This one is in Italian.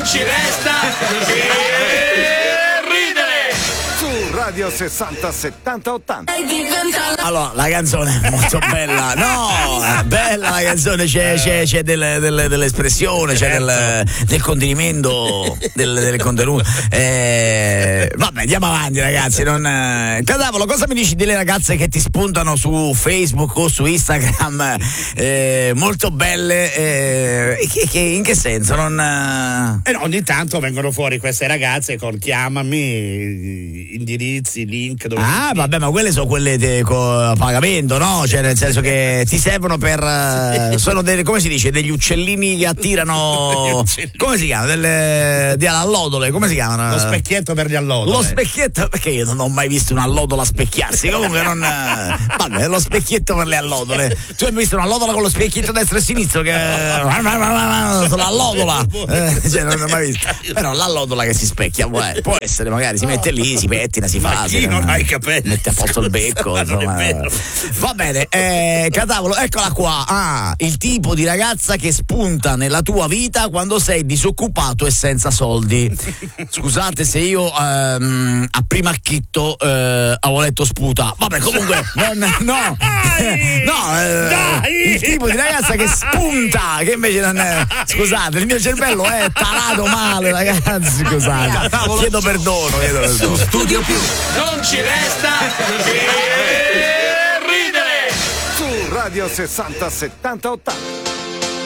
ci resta che ridere. Su Radio 60 70 80. Allora, la canzone è molto bella, no, è bella la canzone, c'è dell'espressione, c'è del contenimento, del contenuto. Vabbè, andiamo avanti, ragazzi. Cadavolo, cosa mi dici delle ragazze che ti spuntano su Facebook o su Instagram? Molto belle, in che senso? No, ogni tanto vengono fuori queste ragazze con chiamami, indirizzi, link. Vabbè, ma quelle sono quelle a pagamento, no? Cioè, nel senso che ti servono per. Sono come si dice? Degli uccellini che attirano. Come si chiama? Di allodole, come si chiamano? Lo specchietto per gli allodole. Lo specchietto, perché io non ho mai visto un'allodola specchiarsi. Comunque non. Vabbè, lo specchietto per le allodole. Tu hai visto un'allodola con lo specchietto destro e sinistro che. L'allodola. Cioè, non ho mai visto. Però l'allodola che si specchia può essere, magari si mette lì, si pettina, si fa. Chi non ha i capelli? Mette a posto il becco. Va bene, Catavolo, eccola qua. Il tipo di ragazza che spunta nella tua vita quando sei disoccupato e senza soldi. Scusate se io a prima acchitto avevo letto sputa. Vabbè, comunque il tipo di ragazza che spunta, che invece non è. Scusate, il mio cervello è tarato male, ragazzi, scusate. Chiedo perdono. Studio Più, non ci resta che ridere. Su Radio 60 70 80.